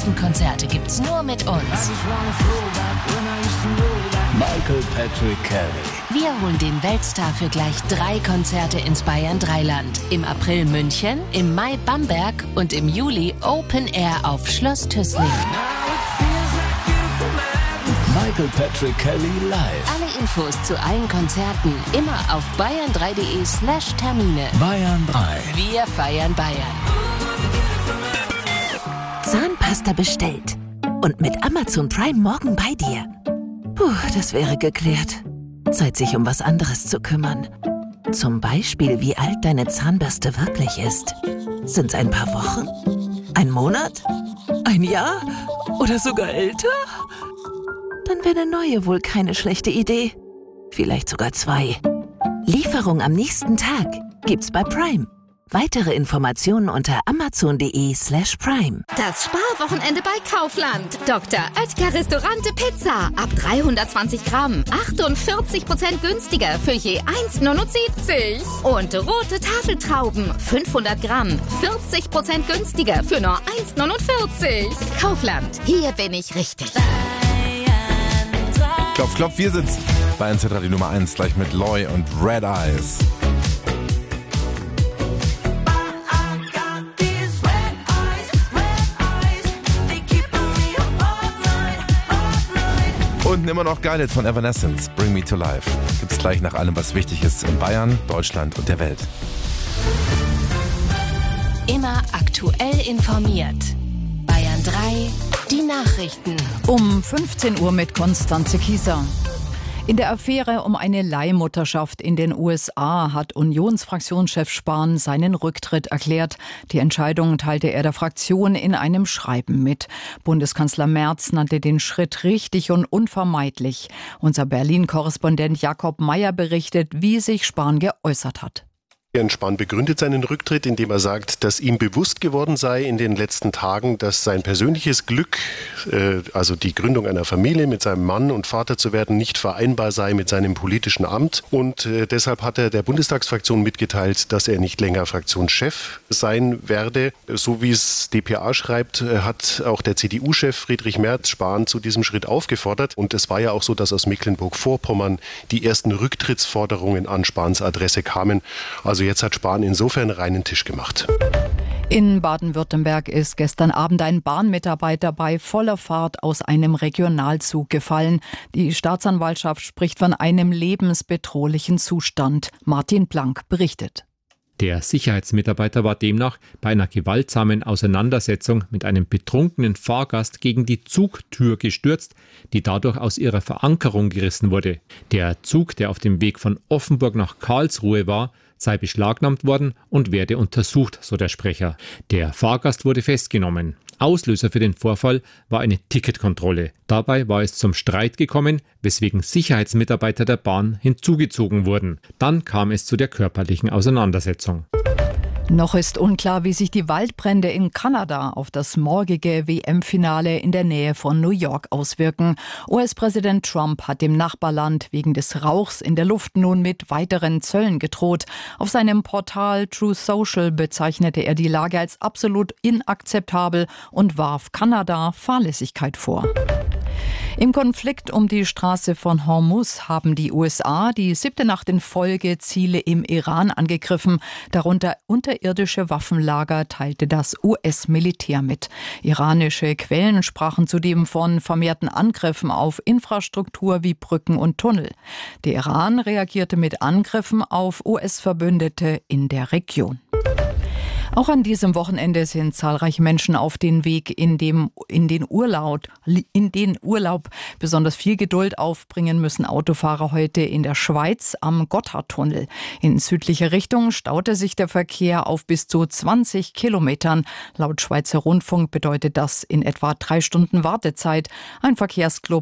besten Konzerte gibt's nur mit uns. Michael Patrick Kelly. Wir holen den Weltstar für gleich 3 Konzerte ins Bayern Dreiland. Im April München, im Mai Bamberg und im Juli Open Air auf Schloss Tüßling. Michael Patrick Kelly live. Alle Infos zu allen Konzerten immer auf bayern3.de/Termine. Bayern 3. Wir feiern Bayern. Zahnpasta bestellt. Und mit Amazon Prime morgen bei dir. Puh, das wäre geklärt. Zeit, sich um was anderes zu kümmern. Zum Beispiel, wie alt deine Zahnbürste wirklich ist. Sind's ein paar Wochen? Ein Monat? Ein Jahr? Oder sogar älter? Dann wäre eine neue wohl keine schlechte Idee. Vielleicht sogar 2. Lieferung am nächsten Tag gibt's bei Prime. Weitere Informationen unter amazon.de/Prime. Das Sparwochenende bei Kaufland. Dr. Oetker Restaurante Pizza. Ab 320 Gramm. 48% günstiger für je 1,79. Und rote Tafeltrauben. 500 Gramm. 40% günstiger für nur 1,49. Kaufland. Hier bin ich richtig. Klopf, klopf, wir sind's. Bayern Z-Radio Nummer 1, gleich mit Loy und Red Eyes. Und immer noch geil von Evanescence, Bring Me to Life. Gibt's gleich nach allem, was wichtig ist in Bayern, Deutschland und der Welt. Immer aktuell informiert. Bayern 3, die Nachrichten. Um 15 Uhr mit Konstanze Kieser. In der Affäre um eine Leihmutterschaft in den USA hat Unionsfraktionschef Spahn seinen Rücktritt erklärt. Die Entscheidung teilte er der Fraktion in einem Schreiben mit. Bundeskanzler Merz nannte den Schritt richtig und unvermeidlich. Unser Berlin-Korrespondent Jakob Meyer berichtet, wie sich Spahn geäußert hat. Jens Spahn begründet seinen Rücktritt, indem er sagt, dass ihm bewusst geworden sei in den letzten Tagen, dass sein persönliches Glück, also die Gründung einer Familie mit seinem Mann und Vater zu werden, nicht vereinbar sei mit seinem politischen Amt. Und deshalb hat er der Bundestagsfraktion mitgeteilt, dass er nicht länger Fraktionschef sein werde. So wie es dpa schreibt, hat auch der CDU-Chef Friedrich Merz Spahn zu diesem Schritt aufgefordert. Und es war ja auch so, dass aus Mecklenburg-Vorpommern die ersten Rücktrittsforderungen an Spahns Adresse kamen. Also jetzt hat Spahn insofern reinen Tisch gemacht. In Baden-Württemberg ist gestern Abend ein Bahnmitarbeiter bei voller Fahrt aus einem Regionalzug gefallen. Die Staatsanwaltschaft spricht von einem lebensbedrohlichen Zustand. Martin Blank berichtet. Der Sicherheitsmitarbeiter war demnach bei einer gewaltsamen Auseinandersetzung mit einem betrunkenen Fahrgast gegen die Zugtür gestürzt, die dadurch aus ihrer Verankerung gerissen wurde. Der Zug, der auf dem Weg von Offenburg nach Karlsruhe war, sei beschlagnahmt worden und werde untersucht, so der Sprecher. Der Fahrgast wurde festgenommen. Auslöser für den Vorfall war eine Ticketkontrolle. Dabei war es zum Streit gekommen, weswegen Sicherheitsmitarbeiter der Bahn hinzugezogen wurden. Dann kam es zu der körperlichen Auseinandersetzung. Noch ist unklar, wie sich die Waldbrände in Kanada auf das morgige WM-Finale in der Nähe von New York auswirken. US-Präsident Trump hat dem Nachbarland wegen des Rauchs in der Luft nun mit weiteren Zöllen gedroht. Auf seinem Portal Truth Social bezeichnete er die Lage als absolut inakzeptabel und warf Kanada Fahrlässigkeit vor. Im Konflikt um die Straße von Hormuz haben die USA die 7. Nacht in Folge Ziele im Iran angegriffen. Darunter unterirdische Waffenlager, teilte das US-Militär mit. Iranische Quellen sprachen zudem von vermehrten Angriffen auf Infrastruktur wie Brücken und Tunnel. Der Iran reagierte mit Angriffen auf US-Verbündete in der Region. Auch an diesem Wochenende sind zahlreiche Menschen auf den Weg in den Urlaub. Besonders viel Geduld aufbringen müssen Autofahrer heute in der Schweiz am Gotthardtunnel. In südlicher Richtung staute sich der Verkehr auf bis zu 20 Kilometern. Laut Schweizer Rundfunk bedeutet das in etwa 3 Stunden Wartezeit. Ein Verkehrsclub